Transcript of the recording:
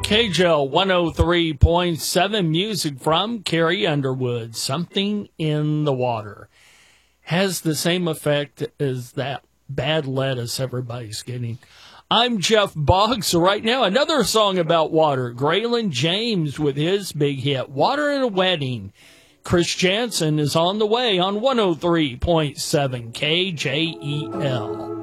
KJL 103.7, music from Carrie Underwood. Something in the Water has the same effect as that bad lettuce everybody's getting. I'm Jeff Boggs. So right now, another song about water. Graylin James with his big hit, Water in a Wedding. Chris Jansen is on the way on 103.7 KJEL.